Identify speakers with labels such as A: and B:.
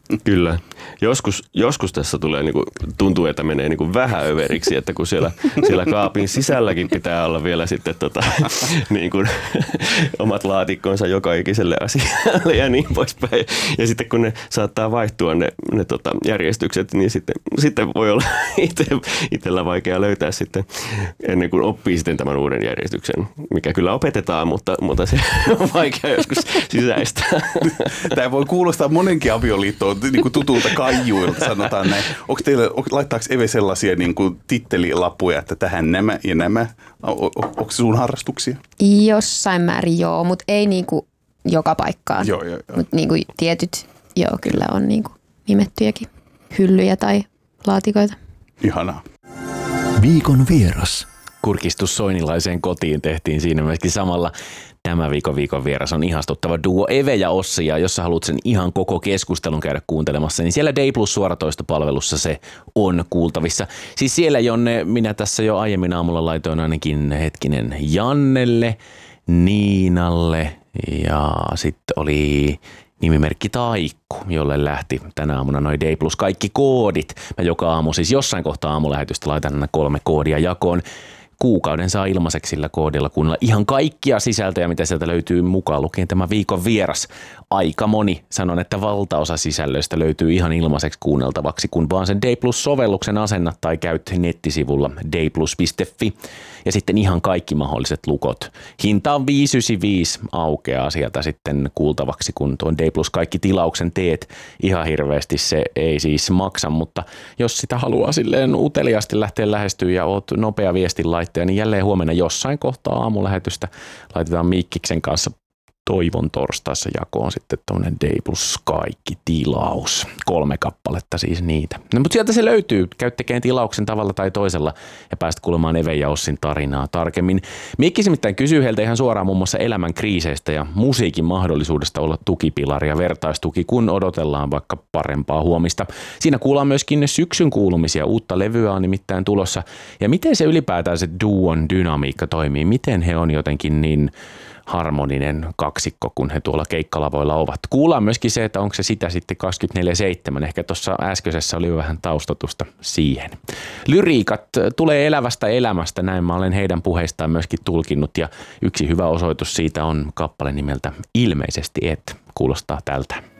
A: Kyllä. Joskus tässä tulee, niin kuin, tuntuu, että menee niin kuin vähän överiksi, että kun siellä kaapin sisälläkin pitää olla vielä sitten niin kuin, omat laatikkonsa joka ikiselle asialle ja niin poispäin. Ja sitten kun ne saattaa vaihtua ne järjestykset, niin sitten voi olla itsellä vaikea löytää sitten ennen kuin oppii sitten tämän uuden järjestyksen, mikä kyllä opetetaan, mutta se on vaikea joskus sisäistää.
B: Tämä voi kuulostaa monenkin avioliittoon niin kuin tutulta kaijuilta, sanotaan näin. Laittaako Eve sellaisia niin kuin tittelilappuja, että tähän nämä ja nämä? Onko se sun harrastuksia?
C: Jossain määrin joo, mutta ei niin kuin joka paikkaan.
B: Joo.
C: Mutta niin kuin tietyt kyllä on niin kuin nimettyjäkin hyllyjä tai laatikoita.
B: Ihanaa.
D: Viikon vieras. Kurkistus soinilaiseen kotiin tehtiin siinä myöskin samalla. Tämä viikon vieras on ihastuttava duo Eve ja Ossi, ja jos sä haluat sen ihan koko keskustelun käydä kuuntelemassa, niin siellä Day Plus suoratoistopalvelussa se on kuultavissa. Siis siellä, jonne minä tässä jo aiemmin aamulla laitoin ainakin Jannelle, Niinalle ja sitten oli nimimerkki Taikku, jolle lähti tänä aamuna noi Day Plus kaikki koodit. Mä joka aamu siis jossain kohtaa aamulähetystä laitan nämä 3 koodia jakoon. Kuukauden saa ilmaiseksi sillä koodilla kuunnella ihan kaikkia sisältöjä, mitä sieltä löytyy mukaan lukien tämä viikon vieras. Aika moni, sanon, että valtaosa sisällöistä löytyy ihan ilmaiseksi kuunneltavaksi, kun vaan sen Day Plus-sovelluksen asennat tai käyt nettisivulla dayplus.fi ja sitten ihan kaikki mahdolliset lukot. Hinta on 595, aukeaa sieltä sitten kuultavaksi, kun tuon Day Plus kaikki tilauksen teet. Ihan hirveästi se ei siis maksa, mutta jos sitä haluaa silleen uteliaasti lähteä lähestyä ja oot nopea viestin laittaja, niin jälleen huomenna jossain kohtaa aamulähetystä laitetaan Mikkiksen kanssa toivon torstaissa jakoon sitten tuonne Day Plus kaikki tilaus. 3 kappaletta siis niitä. No, mutta sieltä se löytyy. Käy tekemään tilauksen tavalla tai toisella ja päästä kuulemaan Eve ja Ossin tarinaa tarkemmin. Mikkis nimittäin kysyy heiltä ihan suoraan muun muassa elämän kriiseistä ja musiikin mahdollisuudesta olla tukipilari ja vertaistuki, kun odotellaan vaikka parempaa huomista. Siinä kuullaan myöskin syksyn kuulumisia. Uutta levyä on nimittäin tulossa. Ja miten se ylipäätään se duon dynamiikka toimii? Miten he on jotenkin niin harmoninen kaksikko, kun he tuolla keikkalavoilla ovat. Kuullaan myöskin se, että onko se sitä sitten 24/7. Ehkä tuossa äskeisessä oli vähän taustatusta siihen. Lyriikat tulee elävästä elämästä, näin mä olen heidän puheistaan myöskin tulkinnut, ja yksi hyvä osoitus siitä on kappale nimeltä Ilmeisesti et. Kuulostaa tältä.